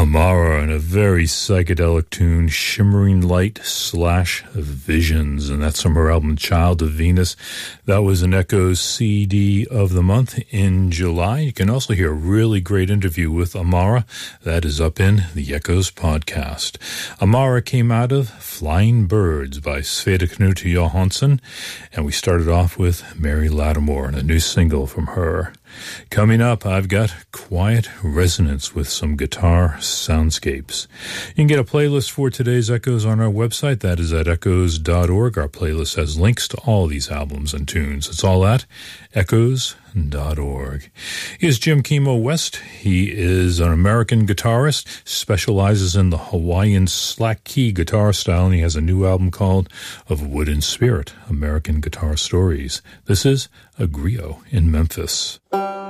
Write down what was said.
Amara and a very psychedelic tune, Shimmering Light / Visions, and that's from her album Child of Venus. That was an Echoes CD of the month in July. You can also hear a really great interview with Amara. That is up in the Echoes podcast. Amara came out of Flying Birds by Sveta Knut Johansson, and we started off with Mary Lattimore and a new single from her. Coming up, I've got Quiet Resonance with some guitar soundscapes. You can get a playlist for today's Echoes on our website. That is at echoes.org. Our playlist has links to all these albums and tunes. It's all at echoes.org. Here's Jim Kimo West. He is an American guitarist, specializes in the Hawaiian slack key guitar style, and he has a new album called Of Wood and Spirit, American Guitar Stories. This is A Griot in Memphis.